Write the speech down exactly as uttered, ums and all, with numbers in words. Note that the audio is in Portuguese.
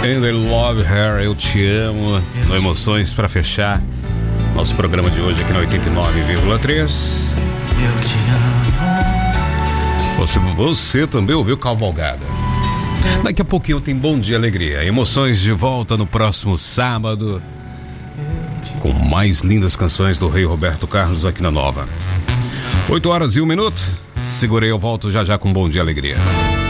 And I love her, eu te amo. No Emoções para fechar nosso programa de hoje aqui na oitenta e nove vírgula três. Eu te amo. Você, você também ouviu Cavalgada. Daqui a pouquinho tem Bom Dia Alegria. Emoções de volta no próximo sábado, com mais lindas canções do Rei Roberto Carlos aqui na Nova. oito horas e um minuto. Segurei, eu volto já já com Bom Dia Alegria.